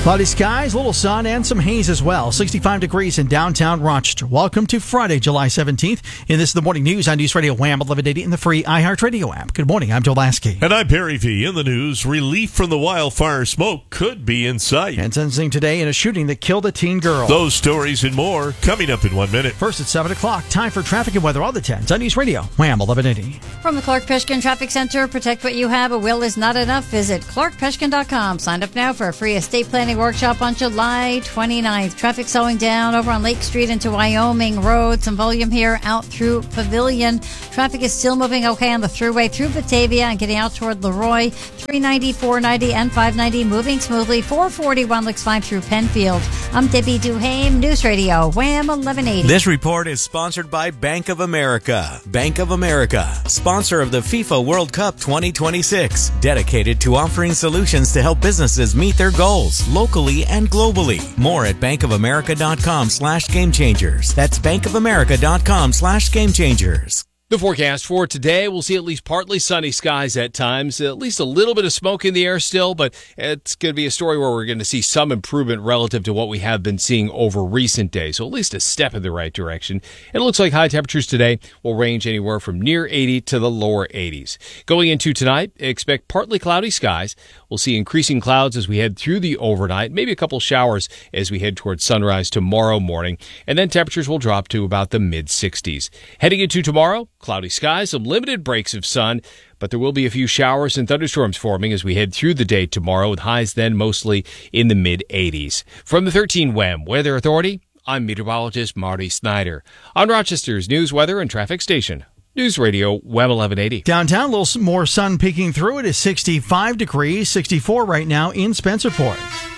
Cloudy skies, little sun, and some haze as well. 65 degrees in downtown Rochester. Welcome to Friday, July 17th. And this is the morning news on News Radio Wham 1180 in the free iHeartRadio app. Good morning, I'm Joe Lasky. And I'm Perry V. In the news, relief from the wildfire smoke could be in sight. And sentencing today in a shooting that killed a teen girl. Those stories and more coming up in 1 minute. First at 7 o'clock, time for traffic and weather on the 10s on News Radio Wham 1180. From the Clark Peshkin Traffic Center, protect what you have. A will is not enough. Visit clarkpeshkin.com. Sign up now for a free estate planning workshop on July 29th. Traffic slowing down over on Lake Street into Wyoming Road. Some volume here out through Pavilion. Traffic is still moving okay on the thruway through Batavia and getting out toward Leroy. 390, 490, and 590 moving smoothly. 441 looks fine through Penfield. I'm Debbie Duhame, News Radio Wham 1180. This report is sponsored by Bank of America. Bank of America, sponsor of the FIFA World Cup 2026, dedicated to offering solutions to help businesses meet their goals locally and globally. More at bankofamerica.com/gamechangers. That's bankofamerica.com/gamechangers. The forecast for today, we'll see at least partly sunny skies at times, at least a little bit of smoke in the air still, but it's going to be a story where we're going to see some improvement relative to what we have been seeing over recent days, so at least a step in the right direction. And it looks like high temperatures today will range anywhere from near 80 to the lower 80s. Going into tonight, expect partly cloudy skies. We'll see increasing clouds as we head through the overnight, maybe a couple showers as we head towards sunrise tomorrow morning, and then temperatures will drop to about the mid-60s. Heading into tomorrow, cloudy skies, some limited breaks of sun, but there will be a few showers and thunderstorms forming as we head through the day tomorrow, with highs then mostly in the mid-80s. From the 13 WHAM Weather Authority, I'm meteorologist Marty Snyder on Rochester's news, weather, and traffic station. News Radio WHAM 1180. Downtown, a little more sun peeking through. It is 65 degrees, 64 right now in Spencerport.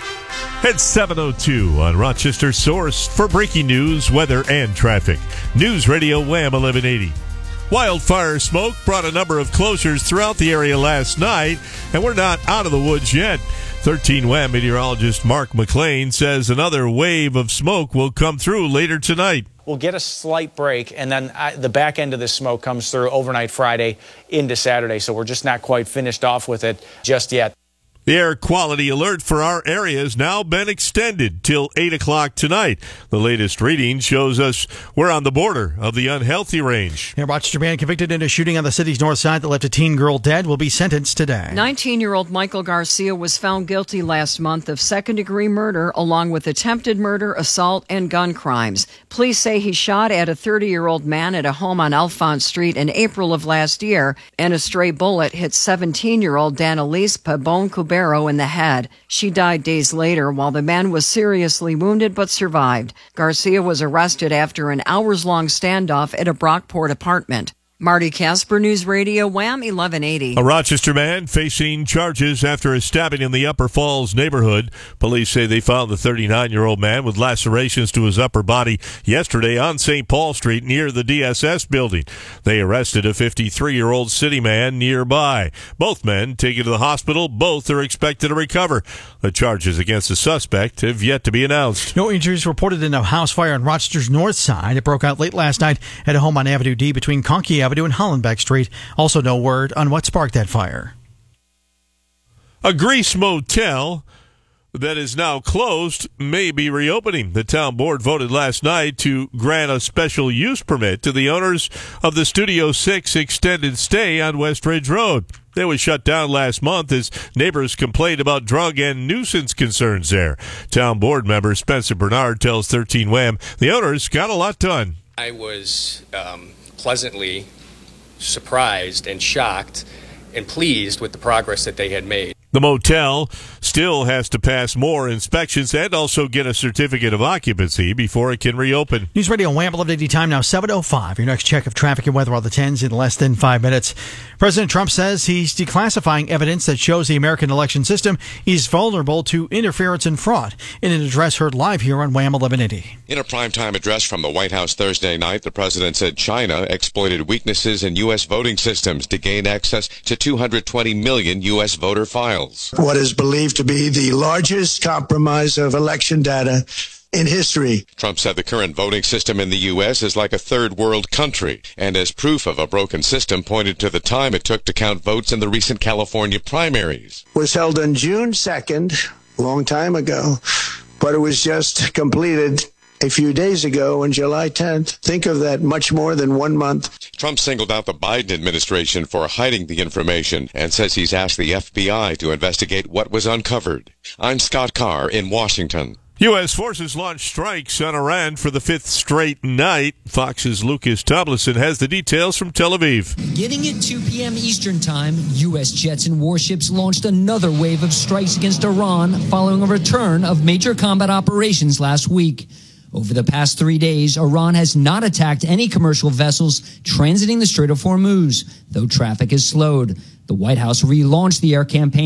It's 7:02 on Rochester's source for breaking news, weather, and traffic. News Radio Wham 1180. Wildfire smoke brought a number of closures throughout the area last night, and we're not out of the woods yet. 13 WHAM meteorologist Mark McLean says another wave of smoke will come through later tonight. We'll get a slight break, and then the back end of this smoke comes through overnight Friday into Saturday, so we're just not quite finished off with it just yet. The air quality alert for our area has now been extended till 8 o'clock tonight. The latest reading shows us we're on the border of the unhealthy range. A Rochester man convicted in a shooting on the city's north side that left a teen girl dead will be sentenced today. 19-year-old Michael Garcia was found guilty last month of second-degree murder, along with attempted murder, assault, and gun crimes. Police say he shot at a 30-year-old man at a home on Alphonse Street in April of last year, and a stray bullet hit 17-year-old Danelise Pabon-Cubero in the head. She died days later, while the man was seriously wounded but survived. Garcia was arrested after an hours-long standoff at a Brockport apartment. Marty Casper, News Radio Wham 1180. A Rochester man facing charges after a stabbing in the Upper Falls neighborhood. Police say they found the 39-year-old man with lacerations to his upper body yesterday on St. Paul Street near the DSS building. They arrested a 53-year-old city man nearby. Both men taken to the hospital. Both are expected to recover. The charges against the suspect have yet to be announced. No injuries reported in a house fire on Rochester's north side. It broke out late last night at a home on Avenue D between Conkey Avenue and Hollenbeck Street. Also no word on what sparked that fire. A Greece motel that is now closed may be reopening. The town board voted last night to grant a special use permit to the owners of the Studio 6 extended stay on West Ridge Road. It was shut down last month as neighbors complained about drug and nuisance concerns there. Town board member Spencer Bernard tells 13 WHAM the owners got a lot done. I was pleasantly surprised and shocked and pleased with the progress that they had made. The motel still has to pass more inspections and also get a certificate of occupancy before it can reopen. News Radio Wham 1180 time now 7:05. Your next check of traffic and weather on the 10s in less than 5 minutes. President Trump says he's declassifying evidence that shows the American election system is vulnerable to interference and fraud. In an address heard live here on Wham 1180. In a primetime address from the White House Thursday night, the president said China exploited weaknesses in U.S. voting systems to gain access to 220 million U.S. voter files. What is believed to be the largest compromise of election data in history. Trump said the current voting system in the U.S. is like a third world country, and as proof of a broken system pointed to the time it took to count votes in the recent California primaries. Was held on June 2nd, a long time ago, but it was just completed a few days ago on July 10th. Think of that, much more than 1 month. Trump singled out the Biden administration for hiding the information and says he's asked the FBI to investigate what was uncovered. I'm Scott Carr in Washington. U.S. forces launched strikes on Iran for the fifth straight night. Fox's Lucas Tomlinson has the details from Tel Aviv. Beginning at 2 p.m. Eastern Time, U.S. jets and warships launched another wave of strikes against Iran following a return of major combat operations last week. Over the past 3 days, Iran has not attacked any commercial vessels transiting the Strait of Hormuz, though traffic has slowed. The White House relaunched the air campaign